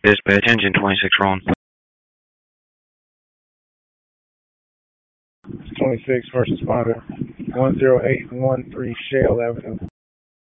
Dispatch engine 26 Ron. 26 first responder, 10813 Shell Avenue.